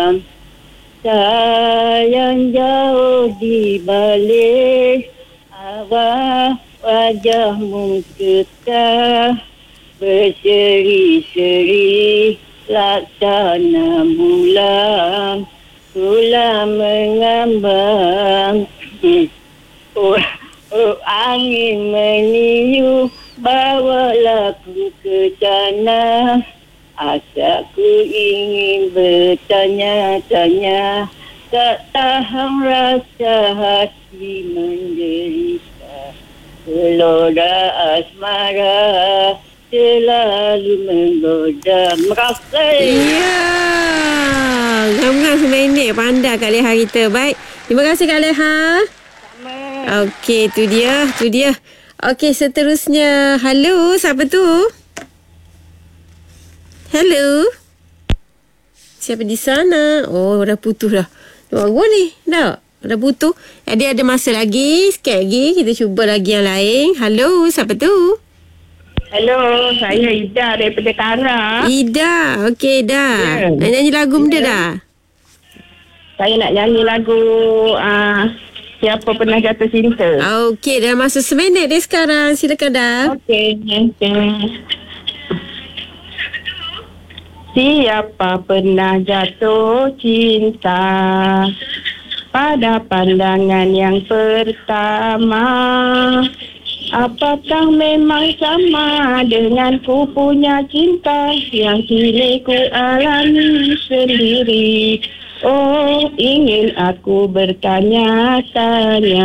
Sayang jauh di balik awal wajahmu kekal berseri-seri laksana bulan bulan mengambang. Angin meniup bawalah ku ke sana. Asaku ingin bertanya-tanya, tak tahan rasa hati menderita. Gelora asmara selalu menggoda. Terima kasih. Ya, ngam-ngam seminit. Pandai Kak Leha kita. Baik, terima kasih Kak Leha. Sama. Okey, tu dia. Okey, seterusnya. Halo, siapa tu? Hello. Siapa di sana? Oh, dah putus dah. Bagus ni. Dah putus. Dia ada masa lagi. Sikit lagi. Kita cuba lagi yang lain. Halo, siapa tu? Hello, saya Ida daripada Tara. Ida. Okey, Ida. Ya. Nak nyanyi lagu benda dah? Saya nak nyanyi lagu Siapa Pernah Jatuh Cinta. Okey, dah masa seminit dia sekarang. Silakan dah. Okey. Siapa pernah jatuh cinta pada pandangan yang pertama? Apakah memang sama dengan ku punya cinta yang kini ku alami sendiri? Oh, ingin aku bertanya-tanya,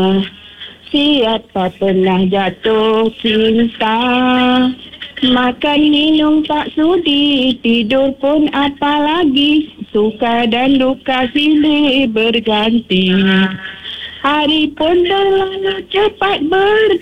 siapa pernah jatuh cinta? Makan minum tak sudi, tidur pun apalagi, suka dan duka silih berganti. Hari pun terlalu cepat